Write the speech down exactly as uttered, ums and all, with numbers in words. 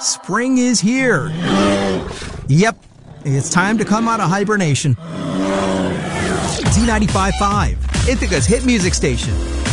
Spring is here. Yep, it's time to come out of hibernation. Z ninety-five point five, Ithaca's hit music station.